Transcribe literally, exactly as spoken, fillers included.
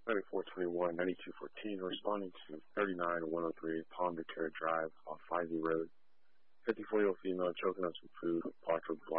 thirty-four twenty-one, ninety-two fourteen, responding to thirty-nine one oh three Palm Decatur Drive off five E Road. fifty-four-year-old female choking on some food, parked with